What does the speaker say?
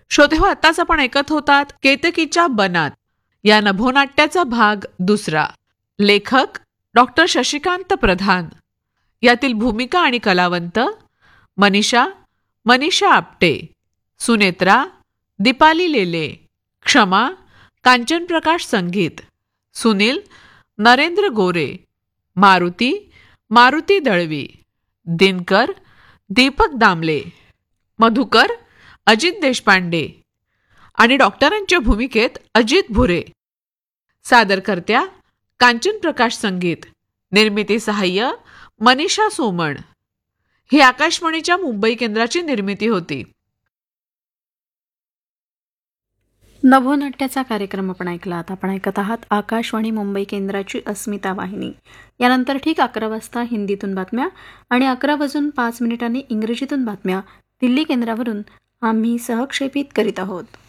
श्रोते हो, आताच आपण ऐकत होतात केतकीच्या बनात या नभोनाट्याचा भाग दुसरा. लेखक डॉक्टर शशिकांत प्रधान. यातील भूमिका आणि कलावंत: मनीषा आपटे, सुनेत्रा दीपाली लेले, क्षमा कांचन प्रकाश संगीत, सुनील नरेंद्र गोरे, मारुती दळवी, दिनकर दीपक दामले, मधुकर अजित देशपांडे आणि डॉक्टरांच्या भूमिकेत अजित भुरे. सादरकर्त्या कांचन प्रकाश संगीत. निर्मिती सहाय्य मनीषा सोमण. ही आकाशवाणीच्या मुंबई केंद्राची निर्मिती होती. नभोनाट्याचा कार्यक्रम आपण ऐकला. आता आपण ऐकत आहात आकाशवाणी मुंबई केंद्राची अस्मिता वाहिनी. यानंतर ठीक 11 वाजता हिंदीतून बातम्या आणि 11:05 इंग्रजीतून बातम्या दिल्ली केंद्रावरून आम्ही सहक्षेपित करीत आहोत.